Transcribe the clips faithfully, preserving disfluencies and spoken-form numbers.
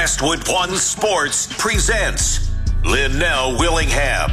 Westwood One Sports presents Linnell Willingham.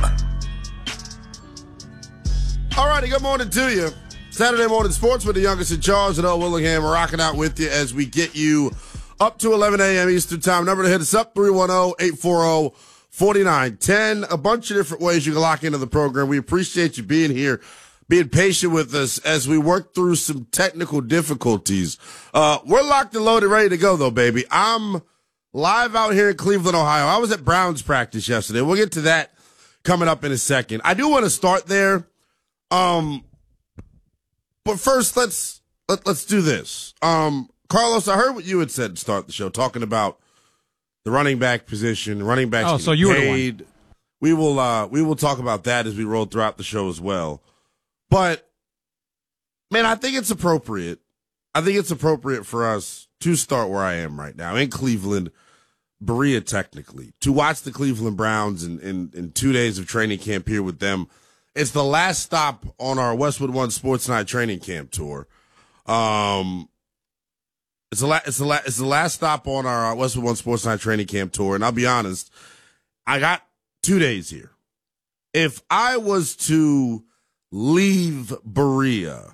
All righty, good morning to you. Saturday morning sports with the youngest in charge, Linnell Willingham, rocking out with you as we get you up to eleven a.m. Eastern Time. Number to hit us up, three one zero, eight four zero, four nine one zero. A bunch of different ways you can lock into the program. We appreciate you being here, being patient with us as we work through some technical difficulties. Uh, we're locked and loaded, ready to go, though, baby. I'm live out here in Cleveland, Ohio. I was at Browns practice yesterday. We'll get to that coming up in a second. I do want to start there. Um, but first, let's let, let's do this. Um, Carlos, I heard what you had said to start the show, talking about the running back position, running backs oh, getting so you were paid. the one. We will uh, we will talk about that as we roll throughout the show as well. But man, I think it's appropriate. I think it's appropriate for us to start where I am right now in Cleveland, Berea, technically, to watch the Cleveland Browns in, in, in two days of training camp here with them. It's the last stop on our Westwood One Sports Night training camp tour. Um, it's the la- it's the la- it's the last stop on our Westwood One Sports Night training camp tour, and I'll be honest, I got two days here. If I was to leave Berea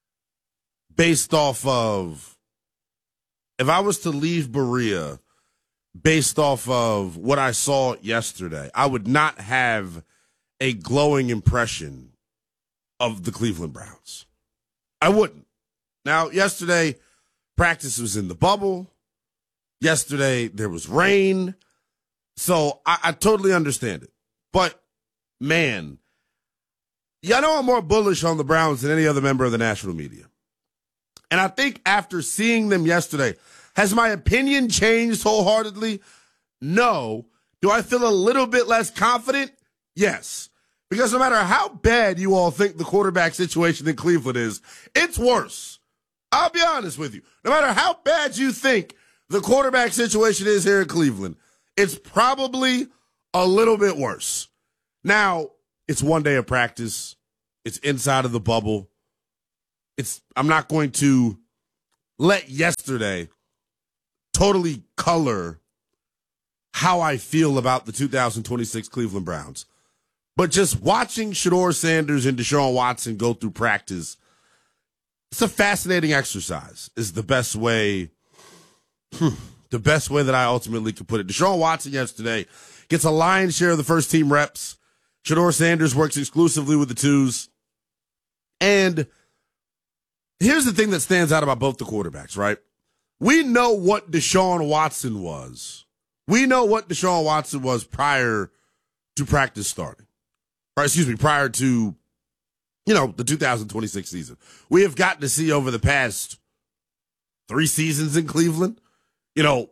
based off of, if I was to leave Berea based off of what I saw yesterday, I would not have a glowing impression of the Cleveland Browns. I wouldn't. Now, yesterday, practice was in the bubble. Yesterday, there was rain. So I, I totally understand it. But, man, yeah, I know I'm more bullish on the Browns than any other member of the national media. And I think after seeing them yesterday, has my opinion changed wholeheartedly? No. Do I feel a little bit less confident? Yes. Because no matter how bad you all think the quarterback situation in Cleveland is, it's worse. I'll be honest with you. No matter how bad you think the quarterback situation is here in Cleveland, it's probably a little bit worse. Now, it's one day of practice. It's inside of the bubble. It's, I'm not going to let yesterday totally color how I feel about the two thousand twenty-six Cleveland Browns. But just watching Shedeur Sanders and Deshaun Watson go through practice, it's a fascinating exercise, is the best way, hmm, the best way that I ultimately could put it. Deshaun Watson yesterday gets a lion's share of the first team reps. Shedeur Sanders works exclusively with the twos. And here's the thing that stands out about both the quarterbacks, right? We know what Deshaun Watson was. We know what Deshaun Watson was prior to practice starting. Or excuse me, prior to, you know, the two thousand twenty-six season. We have gotten to see over the past three seasons in Cleveland, you know,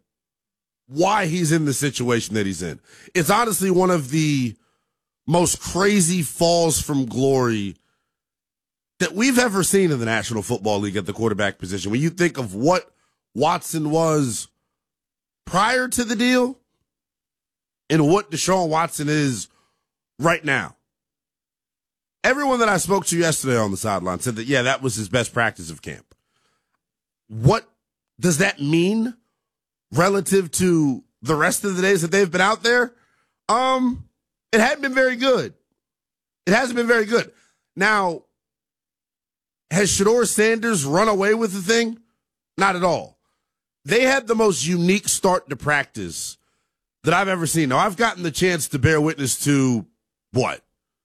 why he's in the situation that he's in. It's honestly one of the most crazy falls from glory that we've ever seen in the National Football League at the quarterback position. When you think of what Watson was prior to the deal and what Deshaun Watson is right now. Everyone that I spoke to yesterday on the sideline said that, yeah, that was his best practice of camp. What does that mean relative to the rest of the days that they've been out there? Um, it hadn't been very good. It hasn't been very good. Now, has Shedeur Sanders run away with the thing? Not at all. They had the most unique start to practice that I've ever seen. Now, I've gotten the chance to bear witness to, what,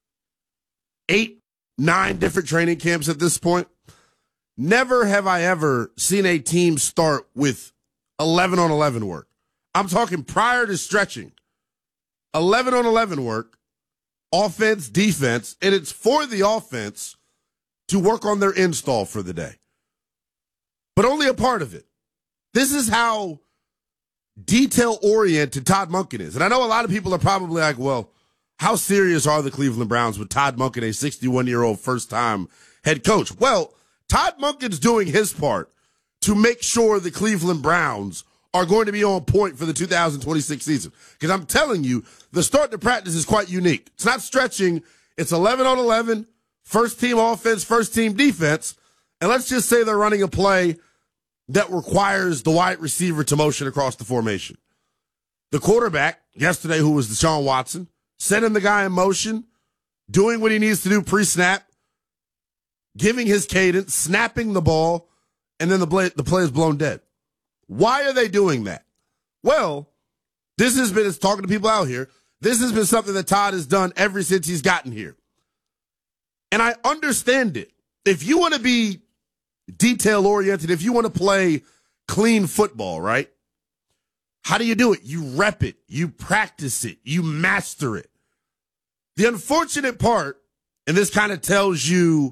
eight, nine different training camps at this point. Never have I ever seen a team start with eleven on eleven work. I'm talking prior to stretching. eleven on eleven work, offense, defense, and it's for the offense to work on their install for the day. But only a part of it. This is how detail-oriented Todd Monken is. And I know a lot of people are probably like, well, how serious are the Cleveland Browns with Todd Monken, a sixty-one-year-old first-time head coach? Well, Todd Monken's doing his part to make sure the Cleveland Browns are going to be on point for the two thousand twenty-six season. Because I'm telling you, the start to practice is quite unique. It's not stretching. It's eleven on eleven, first-team offense, first-team defense. And let's just say they're running a play that requires the wide receiver to motion across the formation. The quarterback, yesterday, who was Deshaun Watson, sending the guy in motion, doing what he needs to do pre-snap, giving his cadence, snapping the ball, and then the play, the play is blown dead. Why are they doing that? Well, this has been, it's talking to people out here, this has been something that Todd has done ever since he's gotten here. And I understand it. If you want to be detail-oriented, if you want to play clean football, right? How do you do it? You rep it. You practice it. You master it. The unfortunate part, and this kind of tells you,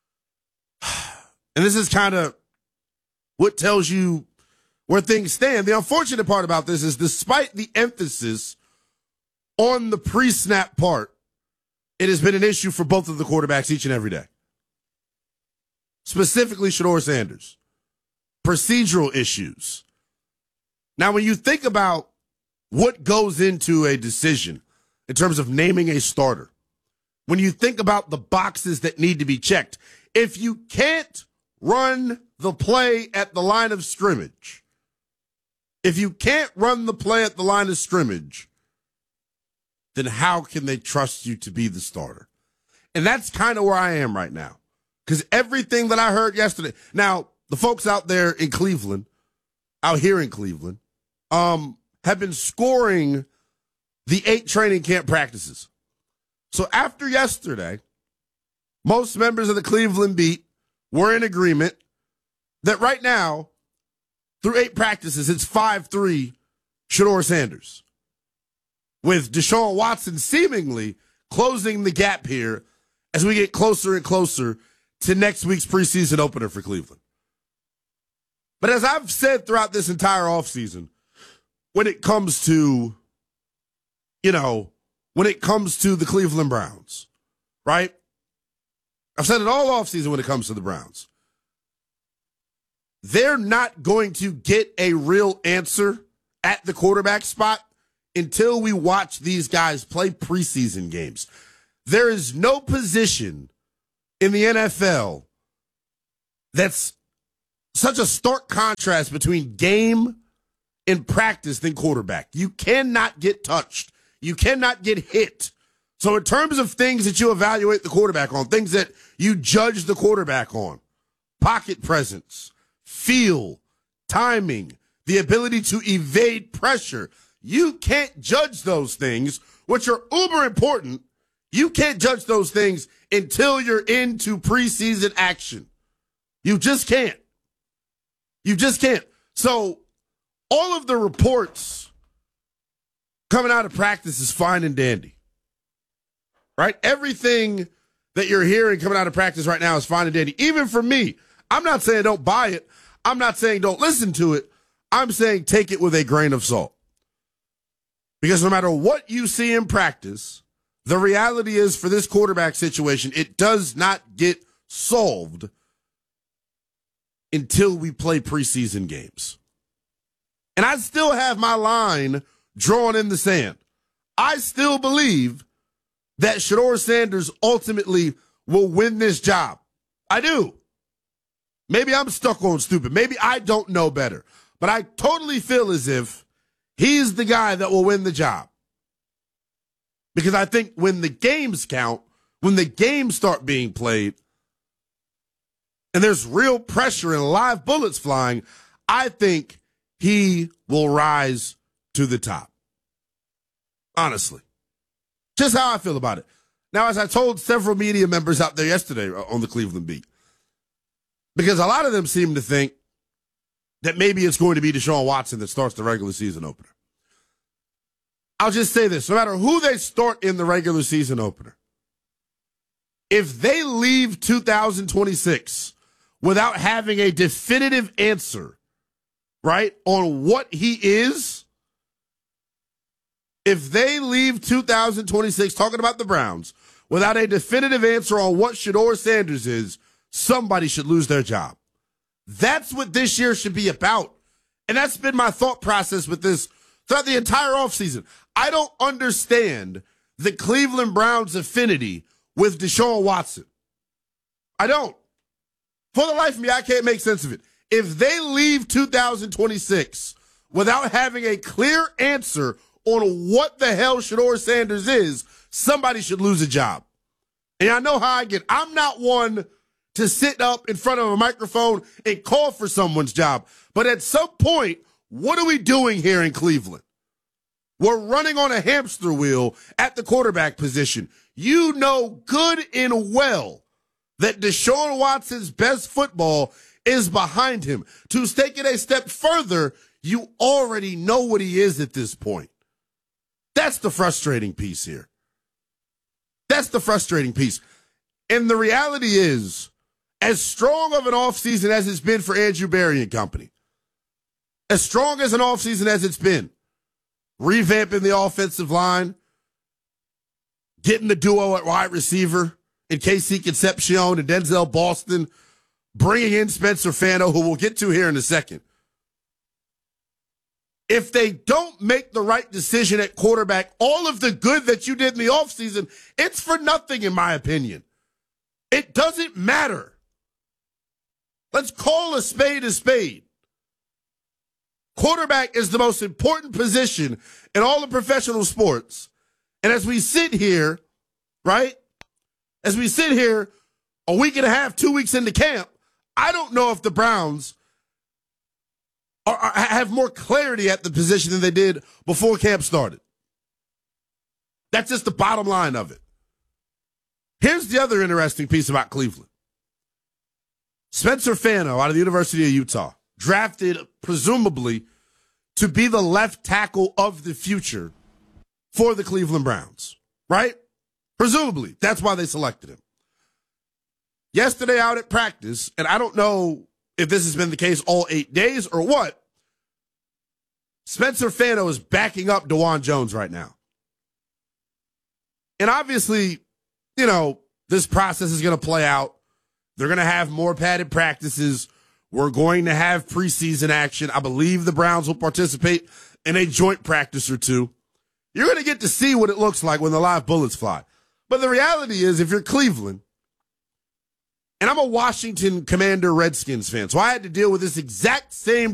and this is kind of what tells you where things stand. The unfortunate part about this is despite the emphasis on the pre-snap part, it has been an issue for both of the quarterbacks each and every day. Specifically, Shedeur Sanders. Procedural issues. Now, when you think about what goes into a decision in terms of naming a starter, when you think about the boxes that need to be checked, if you can't run the play at the line of scrimmage, if you can't run the play at the line of scrimmage, then how can they trust you to be the starter? And that's kind of where I am right now. Because everything that I heard yesterday, now, the folks out there in Cleveland, out here in Cleveland, um, have been scoring the eight training camp practices. So after yesterday, most members of the Cleveland beat were in agreement that right now, through eight practices, it's five three Shedeur Sanders, with Deshaun Watson seemingly closing the gap here as we get closer and closer to next week's preseason opener for Cleveland. But as I've said throughout this entire offseason, when it comes to, you know, when it comes to the Cleveland Browns, right? I've said it all offseason when it comes to the Browns. They're not going to get a real answer at the quarterback spot until we watch these guys play preseason games. There is no position in the N F L that's such a stark contrast between game and practice than quarterback. You cannot get touched. You cannot get hit. So in terms of things that you evaluate the quarterback on, things that you judge the quarterback on, pocket presence, feel, timing, the ability to evade pressure, you can't judge those things, which are uber important. You can't judge those things until you're into preseason action. You just can't. You just can't. So all of the reports coming out of practice is fine and dandy, right? Everything that you're hearing coming out of practice right now is fine and dandy. Even for me, I'm not saying don't buy it. I'm not saying don't listen to it. I'm saying take it with a grain of salt. Because no matter what you see in practice, the reality is for this quarterback situation, it does not get solved until we play preseason games. And I still have my line drawn in the sand. I still believe that Shedeur Sanders ultimately will win this job. I do. Maybe I'm stuck on stupid. Maybe I don't know better. But I totally feel as if he's the guy that will win the job. Because I think when the games count, when the games start being played, and there's real pressure and live bullets flying, I think he will rise to the top. Honestly. Just how I feel about it. Now, as I told several media members out there yesterday on the Cleveland beat, because a lot of them seem to think that maybe it's going to be Deshaun Watson that starts the regular season opener. I'll just say this. No matter who they start in the regular season opener, if they leave two thousand twenty-six without having a definitive answer, right, on what he is, if they leave two thousand twenty-six talking about the Browns without a definitive answer on what Shedeur Sanders is, somebody should lose their job. That's what this year should be about. And that's been my thought process with this throughout the entire offseason. I don't understand the Cleveland Browns' affinity with Deshaun Watson. I don't. For the life of me, I can't make sense of it. if they leave two thousand twenty-six without having a clear answer on what the hell Shedeur Sanders is, somebody should lose a job. And I know how I get. I'm not one to sit up in front of a microphone and call for someone's job. But at some point, what are we doing here in Cleveland? We're running on a hamster wheel at the quarterback position. You know good and well that Deshaun Watson's best football is behind him. To take it a step further, you already know what he is at this point. That's the frustrating piece here. That's the frustrating piece. And the reality is, as strong of an offseason as it's been for Andrew Berry and company, as strong as an offseason as it's been, revamping the offensive line, getting the duo at wide receiver in K C Concepcion and Denzel Boston, bringing in Spencer Fano, who we'll get to here in a second. If they don't make the right decision at quarterback, all of the good that you did in the offseason, it's for nothing, in my opinion. It doesn't matter. Let's call a spade a spade. Quarterback is the most important position in all of professional sports. And as we sit here, right, as we sit here a week and a half, two weeks into camp, I don't know if the Browns are, are, have more clarity at the position than they did before camp started. That's just the bottom line of it. Here's the other interesting piece about Cleveland. Spencer Fano out of the University of Utah, drafted presumably to be the left tackle of the future for the Cleveland Browns, right? Presumably. That's why they selected him. Yesterday out at practice, and I don't know if this has been the case all eight days or what, Spencer Fano is backing up DeJuan Jones right now. And obviously, you know, this process is going to play out. They're going to have more padded practices. We're going to have preseason action. I believe the Browns will participate in a joint practice or two. You're going to get to see what it looks like when the live bullets fly. But the reality is, if you're Cleveland, and I'm a Washington Commander Redskins fan, so I had to deal with this exact same